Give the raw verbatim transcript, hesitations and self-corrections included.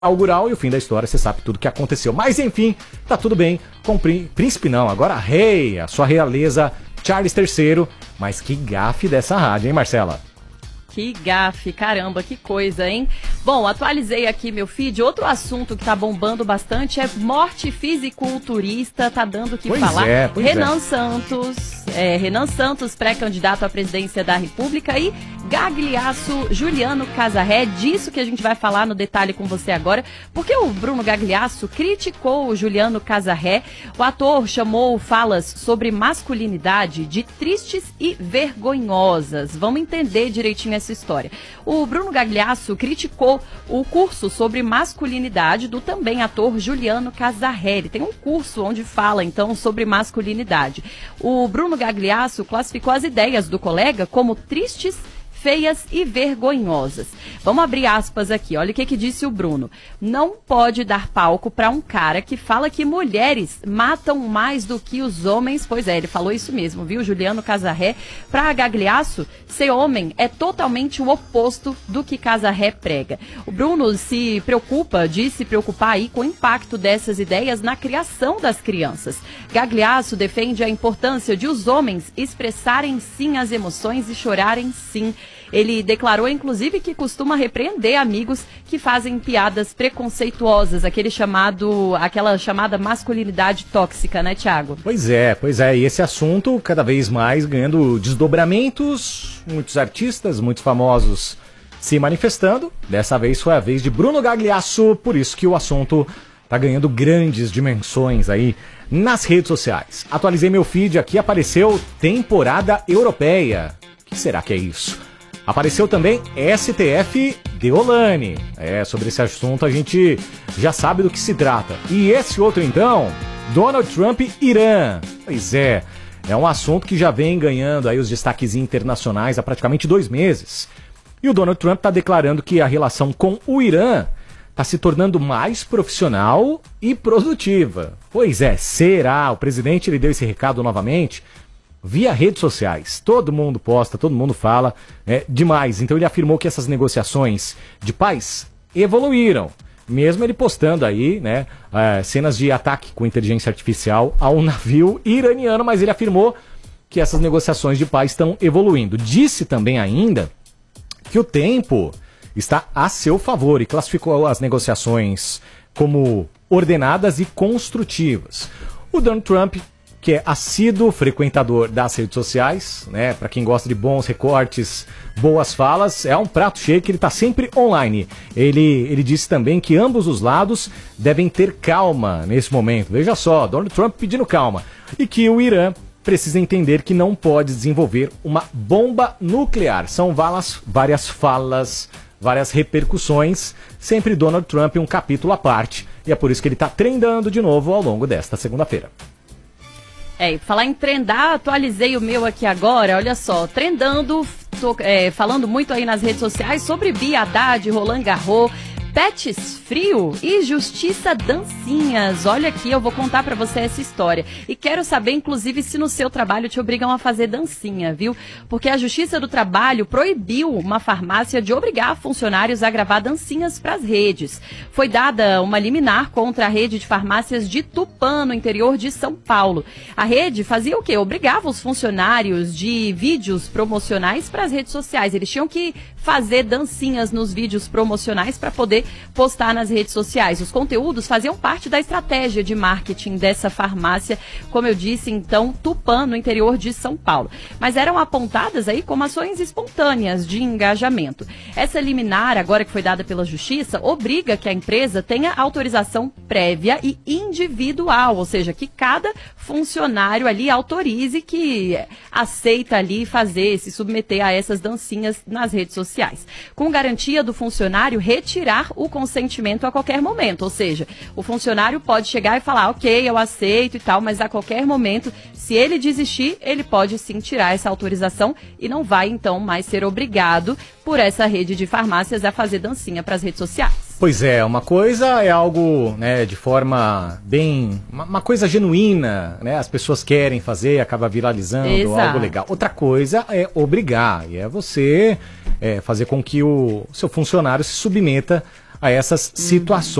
inaugural e o fim da história, você sabe tudo o que aconteceu. Mas enfim, tá tudo bem com o príncipe não, agora rei, a sua realeza Charles terceiro. Mas que gafe dessa rádio, hein, Marcela? Que gafe, caramba, que coisa, hein? Bom, atualizei aqui meu feed. Outro assunto que tá bombando bastante é morte fisiculturista, tá dando o que pois falar. É, pois Renan é. Santos, é, Renan Santos, pré-candidato à presidência da República, e Gagliasso Juliano Casarré, disso que a gente vai falar no detalhe com você agora, porque o Bruno Gagliasso criticou o Juliano Casarré. O ator chamou falas sobre masculinidade de tristes e vergonhosas. Vamos entender direitinho essa história. O Bruno Gagliasso criticou o curso sobre masculinidade do também ator Juliano Casarré. Ele tem um curso onde fala, então, sobre masculinidade. O Bruno Gagliasso classificou as ideias do colega como tristes, feias e vergonhosas. Vamos abrir aspas aqui, olha o que que disse o Bruno. Não pode dar palco para um cara que fala que mulheres matam mais do que os homens. Pois é, ele falou isso mesmo, viu, Juliano Casarré? Para Gagliasso, ser homem é totalmente o oposto do que Casarré prega. O Bruno se preocupa, diz se preocupar aí com o impacto dessas ideias na criação das crianças. Gagliasso defende a importância de os homens expressarem sim as emoções e chorarem sim. Ele declarou, inclusive, que costuma repreender amigos que fazem piadas preconceituosas, aquele chamado, aquela chamada masculinidade tóxica, né, Thiago? Pois é, pois é. E esse assunto cada vez mais ganhando desdobramentos, muitos artistas, muitos famosos se manifestando. Dessa vez foi a vez de Bruno Gagliasso, por isso que o assunto tá ganhando grandes dimensões aí nas redes sociais. Atualizei meu feed aqui, apareceu temporada europeia. O que será que é isso? Apareceu também S T F Deolane. É, sobre esse assunto a gente já sabe do que se trata. E esse outro então, Donald Trump e Irã. Pois é, é um assunto que já vem ganhando aí os destaques internacionais há praticamente dois meses. E o Donald Trump está declarando que a relação com o Irã está se tornando mais profissional e produtiva. Pois é, será? O presidente ele deu esse recado novamente via redes sociais. Todo mundo posta, todo mundo fala é, demais. Então ele afirmou que essas negociações de paz evoluíram. Mesmo ele postando aí, né, é, cenas de ataque com inteligência artificial a um navio iraniano, mas ele afirmou que essas negociações de paz estão evoluindo. Disse também ainda que o tempo está a seu favor e classificou as negociações como ordenadas e construtivas. O Donald Trump, que é assíduo frequentador das redes sociais, né? Para quem gosta de bons recortes, boas falas, é um prato cheio que ele está sempre online. Ele, ele disse também que ambos os lados devem ter calma nesse momento. Veja só, Donald Trump pedindo calma. E que o Irã precisa entender que não pode desenvolver uma bomba nuclear. São várias, várias falas, várias repercussões. Sempre Donald Trump um capítulo à parte. E é por isso que ele está trendando de novo ao longo desta segunda-feira. É, falar em trendar, atualizei o meu aqui agora, olha só, trendando, tô, é, falando muito aí nas redes sociais sobre Bia Haddad, Roland Garros, pets frio e justiça dancinhas. Olha aqui, eu vou contar pra você essa história. E quero saber, inclusive, se no seu trabalho te obrigam a fazer dancinha, viu? Porque a Justiça do Trabalho proibiu uma farmácia de obrigar funcionários a gravar dancinhas pras redes. Foi dada uma liminar contra a rede de farmácias de Tupã, no interior de São Paulo. A rede fazia o quê? Obrigava os funcionários de vídeos promocionais pras redes sociais. Eles tinham que fazer dancinhas nos vídeos promocionais para poder postar nas redes sociais. Os conteúdos faziam parte da estratégia de marketing dessa farmácia, como eu disse, então, Tupã, no interior de São Paulo. Mas eram apontadas aí como ações espontâneas de engajamento. Essa liminar, agora que foi dada pela Justiça, obriga que a empresa tenha autorização prévia e individual, ou seja, que cada funcionário ali autorize que aceita ali fazer, se submeter a essas dancinhas nas redes sociais, com garantia do funcionário retirar o consentimento a qualquer momento, ou seja, o funcionário pode chegar e falar, ok, eu aceito e tal, mas a qualquer momento, se ele desistir, ele pode sim tirar essa autorização e não vai então mais ser obrigado por essa rede de farmácias a fazer dancinha para as redes sociais. Pois é, uma coisa é algo, né, de forma bem, uma, uma coisa genuína, né, as pessoas querem fazer, acaba viralizando, Exato. Algo legal. Outra coisa é obrigar, e é você é, fazer com que o seu funcionário se submeta a essas situações.